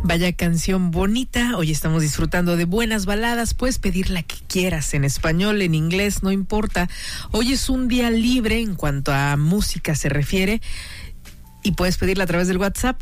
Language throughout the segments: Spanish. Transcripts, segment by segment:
Vaya canción bonita. Hoy estamos disfrutando de buenas baladas. Puedes pedir la que quieras, en español, en inglés, no importa. Hoy es un día libre en cuanto a música se refiere. Y puedes pedirla a través del WhatsApp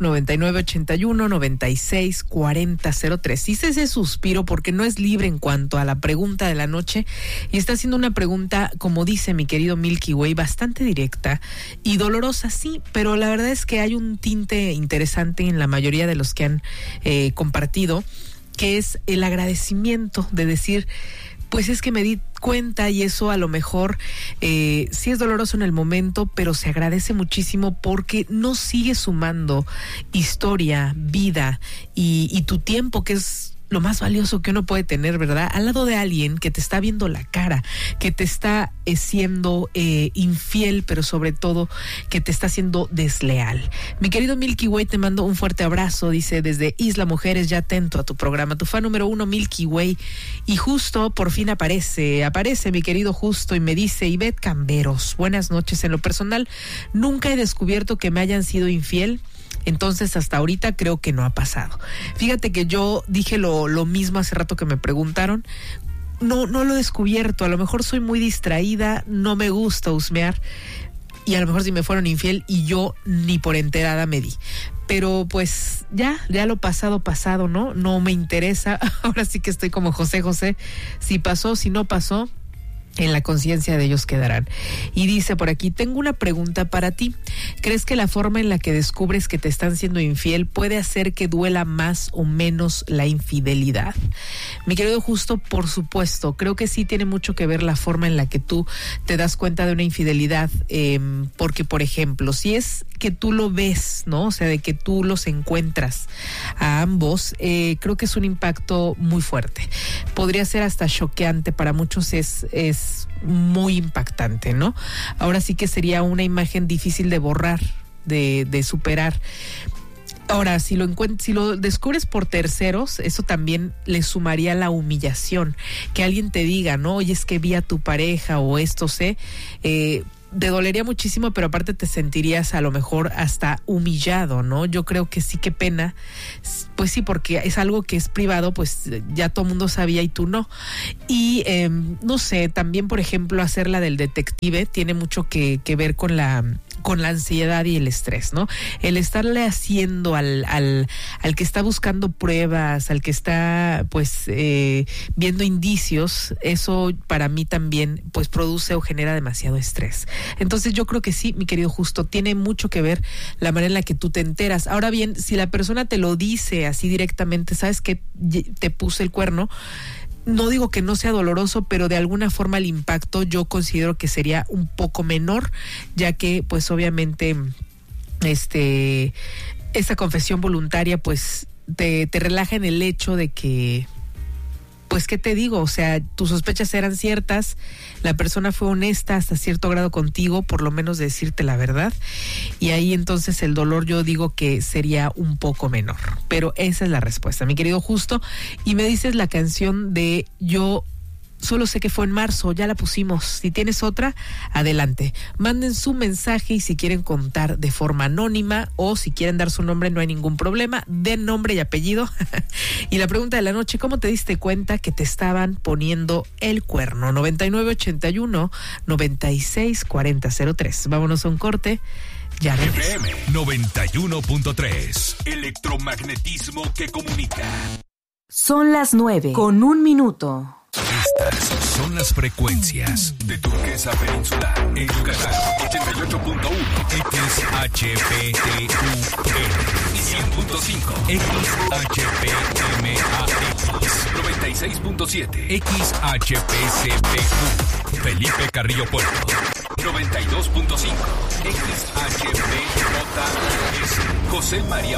9981-964003. Hice ese suspiro porque no es libre en cuanto a la pregunta de la noche. Y está haciendo una pregunta, como dice mi querido Milky Way, bastante directa y dolorosa, sí. Pero la verdad es que hay un tinte interesante en la mayoría de los que han compartido, que es el agradecimiento de decir, pues es que me di cuenta y eso a lo mejor sí es doloroso en el momento, pero se agradece muchísimo porque no sigue sumando historia, vida y tu tiempo, que es lo más valioso que uno puede tener, ¿verdad? Al lado de alguien que te está viendo la cara, que te está siendo infiel, pero sobre todo que te está siendo desleal. Mi querido Milky Way, te mando un fuerte abrazo, dice desde Isla Mujeres, ya atento a tu programa, tu fan número 1, Milky Way. Y Justo por fin aparece mi querido Justo, y me dice: Ivette Camberos, buenas noches. En lo personal, nunca he descubierto que me hayan sido infiel. Entonces, hasta ahorita creo que no ha pasado. Fíjate que yo dije lo mismo hace rato que me preguntaron. No lo he descubierto. A lo mejor soy muy distraída, no me gusta husmear. Y a lo mejor si me fueron infiel y yo ni por enterada me di. Pero pues ya lo pasado, ¿no? No me interesa. Ahora sí que estoy como José. Si pasó, si no pasó, en la conciencia de ellos quedarán. Y dice por aquí: tengo una pregunta para ti. ¿Crees que la forma en la que descubres que te están siendo infiel puede hacer que duela más o menos la infidelidad? Mi querido Justo, por supuesto, creo que sí tiene mucho que ver la forma en la que tú te das cuenta de una infidelidad, porque, por ejemplo, si es que tú lo ves, ¿no? O sea, de que tú los encuentras a ambos, creo que es un impacto muy fuerte. Podría ser hasta choqueante, para muchos es muy impactante, ¿no? Ahora sí que sería una imagen difícil de borrar, de superar. Ahora, si lo descubres por terceros, eso también le sumaría la humillación. Que alguien te diga, ¿no? Oye, es que vi a tu pareja o esto te dolería muchísimo, pero aparte te sentirías a lo mejor hasta humillado, ¿no? Yo creo que sí, qué pena. Pues sí, porque es algo que es privado, pues ya todo el mundo sabía y tú no. Y no sé, también, por ejemplo, hacer la del detective tiene mucho que ver con la ansiedad y el estrés, ¿no? El estarle haciendo al que está buscando pruebas, al que está pues viendo indicios, eso para mí también pues produce o genera demasiado estrés. Entonces yo creo que sí, mi querido Justo, tiene mucho que ver la manera en la que tú te enteras. Ahora bien, si la persona te lo dice así directamente, sabes que te puse el cuerno, no digo que no sea doloroso, pero de alguna forma el impacto yo considero que sería un poco menor, ya que pues obviamente esta confesión voluntaria pues te relaja en el hecho de que, pues, ¿qué te digo? O sea, tus sospechas eran ciertas, la persona fue honesta hasta cierto grado contigo, por lo menos de decirte la verdad, y ahí entonces el dolor yo digo que sería un poco menor. Pero esa es la respuesta, mi querido Justo. Y me dices la canción de Yo Solo Sé que Fue en Marzo, ya la pusimos. Si tienes otra, adelante. Manden su mensaje y si quieren contar de forma anónima o si quieren dar su nombre, no hay ningún problema. Den nombre y apellido. Y la pregunta de la noche: ¿cómo te diste cuenta que te estaban poniendo el cuerno? 9981-964003. Vámonos a un corte. Ya regreso. FM 91.3. Electromagnetismo que comunica. Son las 9:01. Estas son las frecuencias de Turquesa Peninsular en Yucatán, 88.1 XHPTUN y 100.5 XHPMAX, 96.7 XHPCPU, Felipe Carrillo Puerto, 92.5 XHPJS, José María